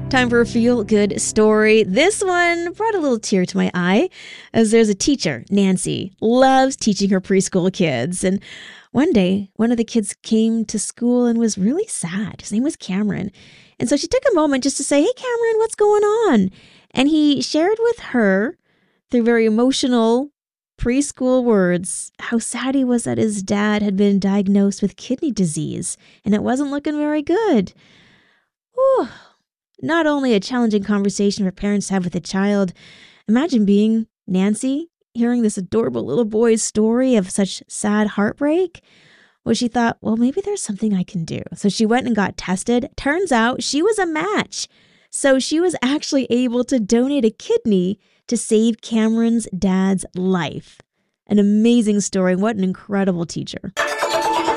Time for a feel-good story. This one brought a little tear to my eye, as there's a teacher, Nancy, loves teaching her preschool kids. And one day, one of the kids came to school and was really sad. His name was Cameron. And so she took a moment just to say, "Hey, Cameron, what's going on?" And he shared with her, through very emotional preschool words, how sad he was that his dad had been diagnosed with kidney disease, and it wasn't looking very good. Whew. Not only a challenging conversation for parents to have with a child, imagine being Nancy, hearing this adorable little boy's story of such sad heartbreak. Well, she thought, well, maybe there's something I can do. So she went and got tested. Turns out she was a match. So she was actually able to donate a kidney to save Cameron's dad's life. An amazing story. What an incredible teacher.